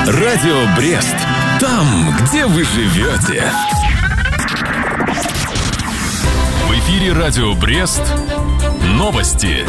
Радио Брест. Там, где вы живете. В эфире Радио Брест. Новости.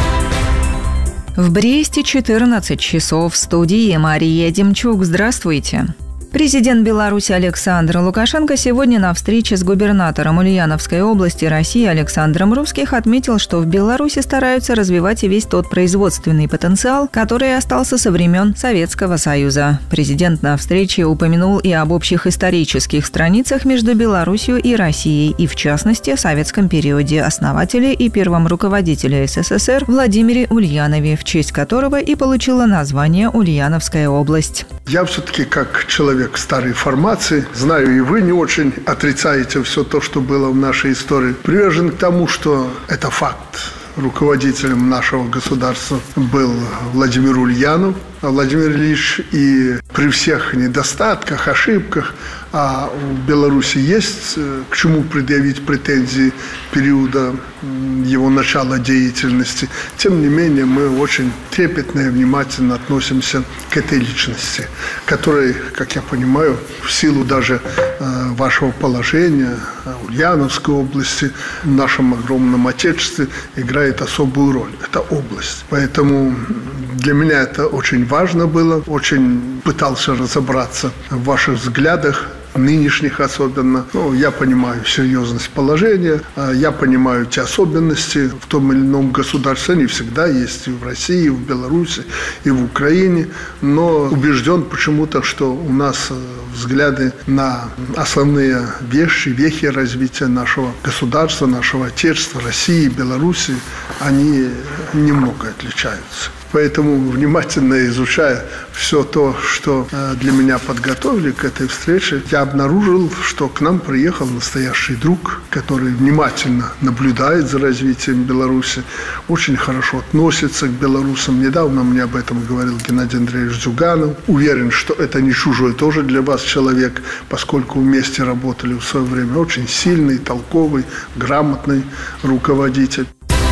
В Бресте 14 часов. В студии Мария Демчук. Здравствуйте. Президент Беларуси Александр Лукашенко сегодня на встрече с губернатором Ульяновской области России Александром Русских отметил, что в Беларуси стараются развивать и весь тот производственный потенциал, который остался со времен Советского Союза. Президент на встрече упомянул и об общих исторических страницах между Беларусью и Россией, и в частности о советском периоде основателя и первом руководителе СССР Владимире Ульянове, в честь которого и получила название Ульяновская область. Я все-таки, как человек старой формации, знаю, и вы не очень отрицаете все то, что было в нашей истории, привержен к тому, что это факт. Руководителем нашего государства был Владимир Ульянов. Владимир Ильич и при всех недостатках, ошибках, а у Беларуси есть к чему предъявить претензии периода его начала деятельности. Тем не менее, мы очень трепетно и внимательно относимся к этой личности, которая, как я понимаю, в силу даже вашего положения Ульяновской области в нашем огромном отечестве играет особую роль. Это область. Поэтому для меня это очень важно было. Очень пытался разобраться в ваших взглядах, нынешних особенно. Я понимаю серьезность положения, я понимаю те особенности в том или ином государстве. Они всегда есть и в России, и в Беларуси, и в Украине. Но убежден почему-то, что у нас взгляды на основные вехи развития нашего государства, нашего отечества, России, Беларуси, они немного отличаются. Поэтому, внимательно изучая все то, что для меня подготовили к этой встрече, я обнаружил, что к нам приехал настоящий друг, который внимательно наблюдает за развитием Беларуси, очень хорошо относится к белорусам. Недавно мне об этом говорил Геннадий Андреевич Зюганов. Уверен, что это не чужой тоже для вас человек, поскольку вместе работали в свое время. Очень сильный, толковый, грамотный руководитель.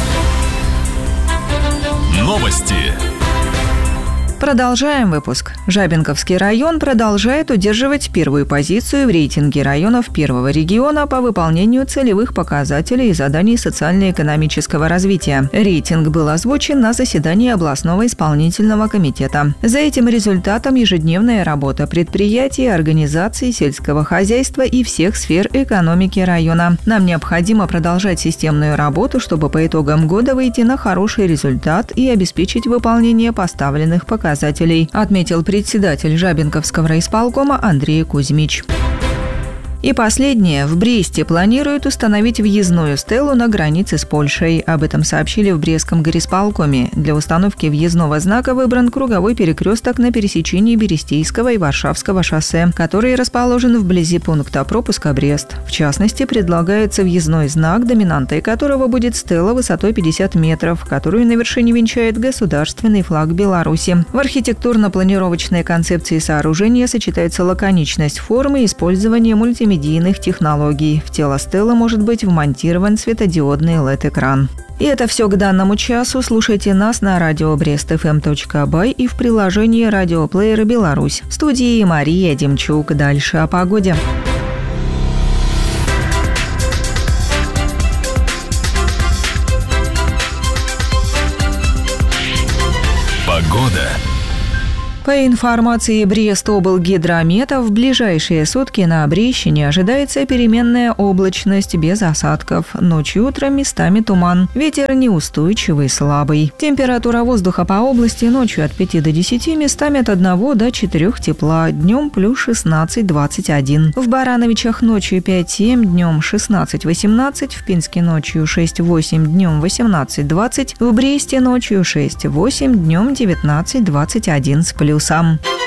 Новости. Продолжаем выпуск. Жабинковский район продолжает удерживать первую позицию в рейтинге районов первого региона по выполнению целевых показателей и заданий социально-экономического развития. Рейтинг был озвучен на заседании областного исполнительного комитета. За этим результатом ежедневная работа предприятий, организаций сельского хозяйства и всех сфер экономики района. Нам необходимо продолжать системную работу, чтобы по итогам года выйти на хороший результат и обеспечить выполнение поставленных показателей, отметил председатель Жабинковского райисполкома Андрей Кузьмич. И последнее. В Бресте планируют установить въездную стелу на границе с Польшей. Об этом сообщили в Брестском горисполкоме. Для установки въездного знака выбран круговой перекресток на пересечении Берестейского и Варшавского шоссе, который расположен вблизи пункта пропуска Брест. В частности, предлагается въездной знак, доминантой которого будет стела высотой 50 метров, которую на вершине венчает государственный флаг Беларуси. В архитектурно-планировочной концепции сооружения сочетается лаконичность формы и использование мультимедийных технологий. В тело стелы может быть вмонтирован светодиодный LED-экран. И это все к данному часу. Слушайте нас на радио brestfm.by и в приложении радиоплеера «Беларусь». В студии Мария Демчук. Дальше о погоде. Погода. По информации Брестоблгидромета, в ближайшие сутки на Брещине ожидается переменная облачность без осадков. Ночью и утром местами туман. Ветер неустойчивый, слабый. Температура воздуха по области ночью от 5 до 10, местами от 1 до 4 тепла. Днем плюс 16-21. В Барановичах ночью 5-7, днем 16-18. В Пинске ночью 6-8, днем 18-20. В Бресте ночью 6-8, днем 19-21 с плюсом.